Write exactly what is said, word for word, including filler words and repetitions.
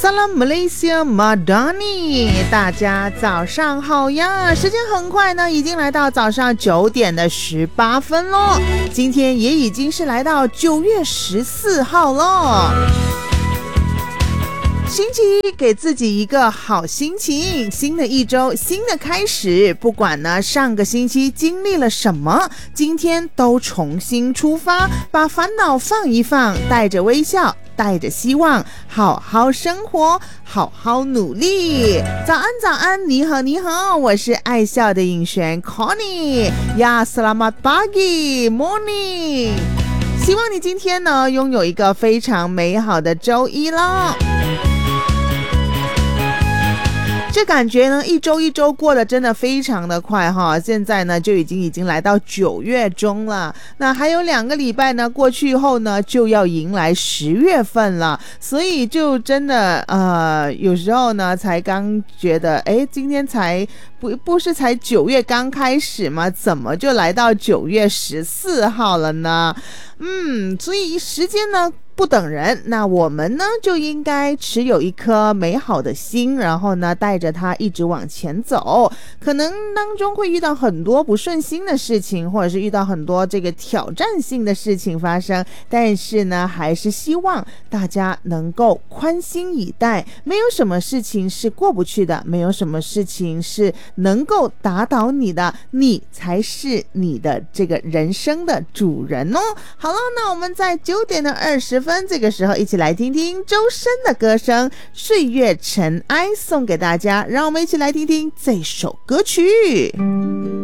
Salam Malaysia Madani， 大家早上好呀！时间很快呢，已经来到早上九点的十八分咯。今天也已经是来到九月十四号咯。星期一，给自己一个好心情，新的一周，新的开始。不管呢上个星期经历了什么，今天都重新出发，把烦恼放一放，带着微笑，带着希望，好好生活，好好努力。早安早安，你好你好，我是爱笑的颖璇 Connie 呀 Selamat pagi morning， 希望你今天呢拥有一个非常美好的周一咯。这感觉呢一周一周过得真的非常的快哈，现在呢就已经已经来到九月中了，那还有两个礼拜呢过去后呢就要迎来十月份了，所以就真的呃有时候呢才刚觉得哎今天才不不是才九月刚开始吗？怎么就来到九月十四号了呢？嗯，所以时间呢不等人，那我们呢就应该持有一颗美好的心，然后呢带着它一直往前走。可能当中会遇到很多不顺心的事情，或者是遇到很多这个挑战性的事情发生，但是呢还是希望大家能够宽心以待，没有什么事情是过不去的，没有什么事情是能够打倒你的，你才是你的这个人生的主人哦。好了，那我们在九点的二十分这个时候一起来听听周深的歌声《岁月尘埃》送给大家，让我们一起来听听这首歌曲。